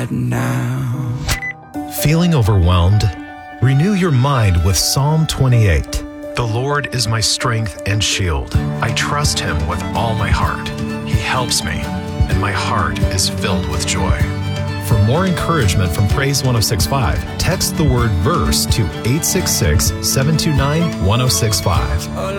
right now. Feeling overwhelmed? Renew your mind with Psalm 28. The Lord is my strength and shield. I trust Him with all my heart. He helps me, and my heart is filled with joy. For more encouragement from Praise 106.5, text the word VERSE to 866-729-1065.